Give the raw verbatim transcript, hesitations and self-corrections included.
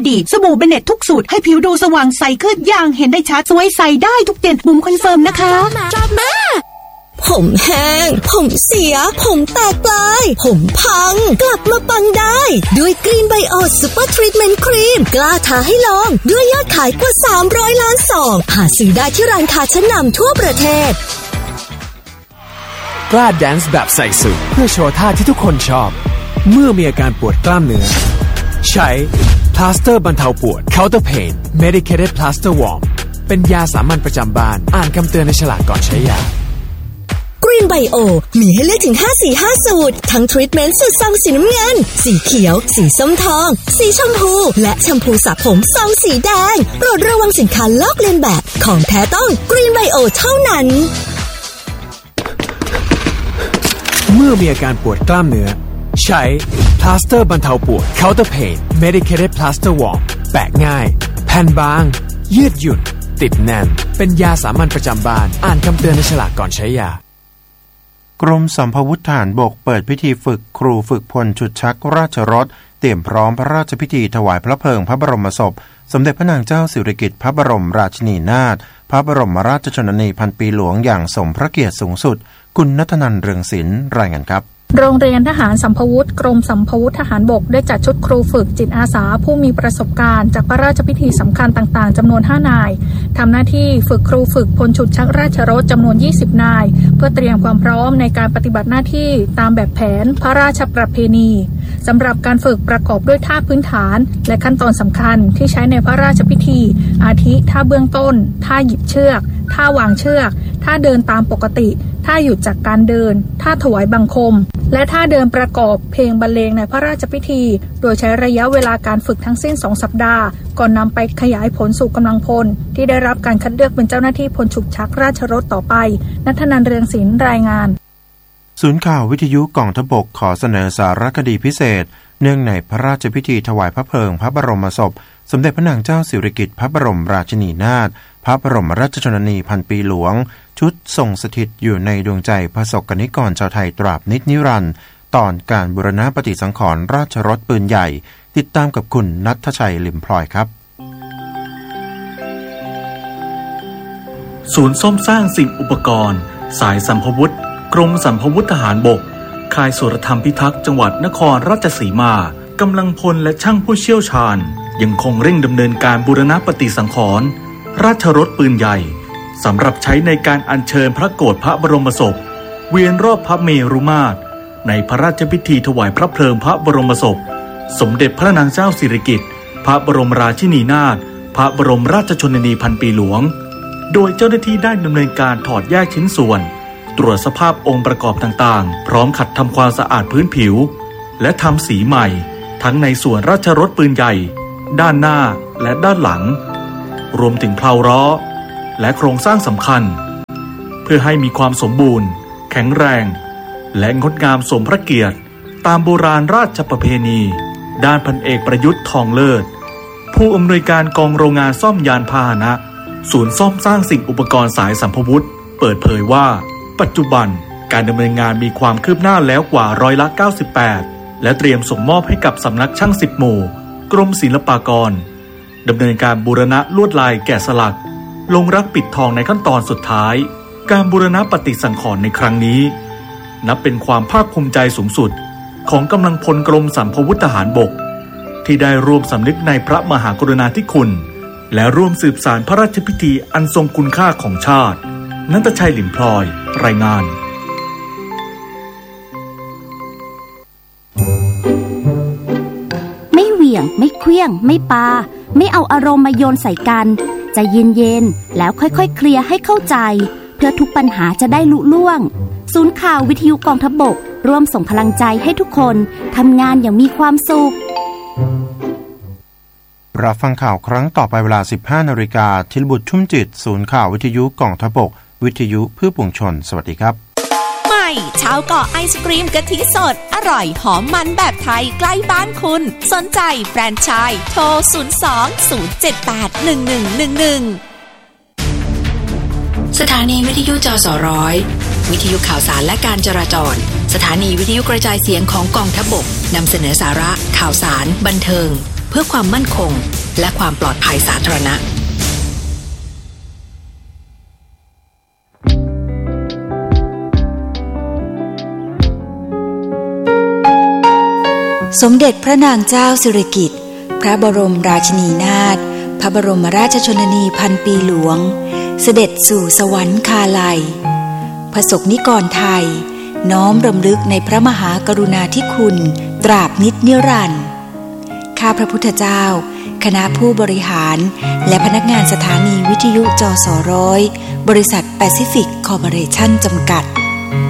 ดีสบู่เบเน็ตทุกสูตรให้ผิวดูสว่างใสขึ้นอย่างเห็นได้ชัดสวยใสได้ทุกเดือนบุ๋มคอนเฟิร์มนะคะชอบมากผมแห้งผมเสียผมแตกปลายผมพังกลับมาปังได้ด้วยกรีนไบโอซูเปอร์ทรีทเมนต์ครีมกล้าท้าให้ลองด้วยยอดขายกว่าสามร้อยล้านซองหาซื้อได้ที่ร้านค้าชั้นนำทั่วประเทศกล้าแดนซ์แบบใส่สูทเพื่อโชว์ท่าที่ทุกคนชอบเมื่อมีอาการปวดกล้ามเนื้อใช้พลาสเตอร์บรรเทาปวด Counter Pain Medicated Plaster Warm เป็นยาสามัญประจำบ้านอ่านคำเตือนในฉลากก่อนใช้ยากรีนไบโอมีให้เลือกถึงห้าสีห้าสูตรทั้งทรีทเมนต์สูตรซองสีน้ำเงินสีเขียวสีส้มทองสีชมพูและแชมพูสระผมซองสีแดงโปรดระวังสินค้าลอกเลียนแบบของแท้ต้องกรีนไบโอเท่านั้นเมื่อมีอาการปวดกล้ามเนื้อใช้พลาสเตอร์บรรเทาปวด Counter Pain Medicated Plaster Warm แปะง่ายแผ่นบางยืดหยุ่นติดแน่นเป็นยาสามัญประจำบ้านอ่านคำเตือนในฉลากก่อนใช้ยากรมสัมภวุธทหารบกเปิดพิธีฝึกครูฝึกพลฉุดชักราชรถเตรียมพร้อมพระราชพิธีถวายพระเพลิงพระบรมศพสมเด็จพระนางเจ้าสิริกิติ์พระบรมราชินีนาถพระบรมราชชนนีพันปีหลวงอย่างสมพระเกียรติสูงสุดคุณณัฐนันท์เรืองศิลป์รายงานครับโรงเรียนทหารสัมภวุธกรมสัมภวุธทหารบกได้จัดชุดครูฝึกจิตอาสาผู้มีประสบการณ์จากพระราชพิธีสำคัญต่างๆจำนวนห้านายทำหน้าที่ฝึกครูฝึกพลฉุดชักราชรถจำนวนยี่สิบนายเพื่อเตรียมความพร้อมในการปฏิบัติหน้าที่ตามแบบแผนพระราชประเพณีสำหรับการฝึกประกอบด้วยท่าพื้นฐานและขั้นตอนสำคัญที่ใช้ในพระราชพิธีอาทิท่าเบื้องต้นท่าหยิบเชือกท่าวางเชือกท่าเดินตามปกติท่าหยุดจากการเดินท่าถวายบังคมและท่าเดินประกอบเพลงบรรเลงในพระราชพิธีโดยใช้ระยะเวลาการฝึกทั้งสิ้นสองสัปดาห์ก่อนนำไปขยายผลสู่กำลังพลที่ได้รับการคัดเลือกเป็นเจ้าหน้าที่พลฉุดชักราชรถต่อไปณัฐนันท์เรืองศิลป์รายงานศูนย์ข่าววิทยุกองทัพบกขอเสนอสารคดีพิเศษเนื่องในพระราชพิธีถวายพระเพลิงพระบรมศพสมเด็จพระนางเจ้าสิริกิติ์พระบรมราชินีนาถพระบรมราชชนนีพันปีหลวงชุดทรงสถิตอยู่ในดวงใจประสบกนิกรชาวไทยตราบนิจนิรันดร์ตอนการบูรณะปฏิสังขรณ์ราชรถปืนใหญ่ติดตามกับคุณณัฐชัยลิมพลอยครับศูนย์ซ่อมสร้างสิ่งอุปกรณ์สายสัมภวุธกรมสัมภวุธทหารบกค่ายสุรธรรมพิทักษ์จังหวัดนครราชสีมากำลังพลและช่างผู้เชี่ยวชาญยังคงเร่งดำเนินการบูรณะปฏิสังขรณ์ราชรถปืนใหญ่สำหรับใช้ในการอัญเชิญพระโกฐพระบรมศพเวียนรอบพระเมรุมาตรในพระราชพิธีถวายพระเพลิงพระบรมศพสมเด็จพระนางเจ้าสิริกิติ์พระบรมราชินีนาถพระบรมราชชนนีพันปีหลวงโดยเจ้าหน้าที่ได้ดำเนินการถอดแยกชิ้นส่วนตรวจสภาพองค์ประกอบต่างๆพร้อมขัดทำความสะอาดพื้นผิวและทำสีใหม่ทั้งในส่วนราชรถปืนใหญ่ด้านหน้าและด้านหลังรวมถึงเพลาล้อและโครงสร้างสำคัญเพื่อให้มีความสมบูรณ์แข็งแรงและงดงามสมพระเกียรติตามโบราณราชประเพณีด้านพันเอกประยุทธ์ทองเลิศผู้อำนวยการกองโรงงานซ่อมยานพาหนะศูนย์ซ่อมสร้างสิ่งอุปกรณ์สายสัมภวุธเปิดเผยว่าปัจจุบันการดำเนินงานมีความคืบหน้าแล้วกว่าร้อยละเก้าสิบแปดและเตรียมส่งมอบให้กับสำนักช่างสิบหมู่กรมศิลปากรดำเนินการบูรณะลวดลายแกะสลักลงรักปิดทองในขั้นตอนสุดท้ายการบูรณะปฏิสังขรณ์ในครั้งนี้นับเป็นความภาคภูมิใจสูงสุดของกำลังพลกรมสัมภวุธทหารบกที่ได้ร่วมสำนึกในพระมหากรุณาธิคุณและร่วมสืบสานพระราชพิธีอันทรงคุณค่าของชาติณัฐชัยลิมพลอยรายงานไม่เหวี่ยงไม่เคลี้ยงไม่ปาไม่เอาอารมณ์มาโยนใส่กันใจเย็นๆแล้วค่อยๆเคลียร์ให้เข้าใจเพื่อทุกปัญหาจะได้ลุล่วงศูนย์ข่าววิทยุกองทัพบกร่วมส่งพลังใจให้ทุกคนทำงานอย่างมีความสุขรับฟังข่าวครั้งต่อไปเวลา สิบห้านาฬิกา ธิรบุตรชุ่มจิตศูนย์ข่าววิทยุกองทัพบกวิทยุเพื่อปวงชนสวัสดีครับใหม่ชาวเกาะไอศกรีมกะทิสดอร่อยหอมมันแบบไทยใกล้บ้านคุณสนใจแฟรนไชส์โทรศูนย์ สอง ศูนย์ เจ็ด แปด หนึ่ง หนึ่ง หนึ่ง หนึ่งสถานีวิทยุจสร้อยวิทยุข่าวสารและการจราจรสถานีวิทยุกระจายเสียงของกองทัพบกนำเสนอสาระข่าวสารบันเทิงเพื่อความมั่นคงและความปลอดภัยสาธารณะสมเด็จพระนางเจ้าสิริกิติ์พระบรมราชินีนาถพระบรมราชชนนีพันปีหลวงเสด็จสู่สวรรคาลัยประสบนิกรไทยน้อมรำลึกในพระมหากรุณาธิคุณตราบนิจนิรันดร์ข้าพระพุทธเจ้าคณะผู้บริหารและพนักงานสถานีวิทยุจสร้อยบริษัทแปซิฟิกคอร์ปอเรชั่นจำกัด